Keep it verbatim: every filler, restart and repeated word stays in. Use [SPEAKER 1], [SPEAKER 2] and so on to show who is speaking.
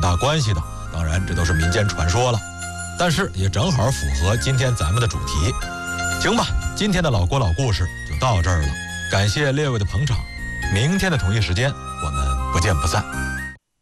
[SPEAKER 1] 大关系的。当然，这都是民间传说了，但是也正好符合今天咱们的主题。行吧，今天的老郭老故事就到这儿了，感谢列位的捧场。明天的同一时间，我们不见不散。